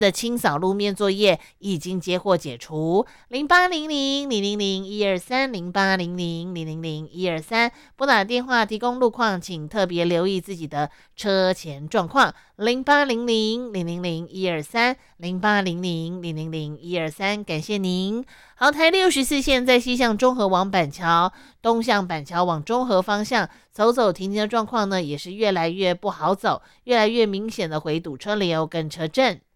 的清扫路面作业已经接获解除。0800-000-123 拨打电话提供路况，请特别留意自己的车前状况。0800-000-123感谢您。好，台64线在西向中和往板桥，东向板桥往中和方向走停停的状况呢，也是越来越不好走，越来越明显的回堵车流跟车阵。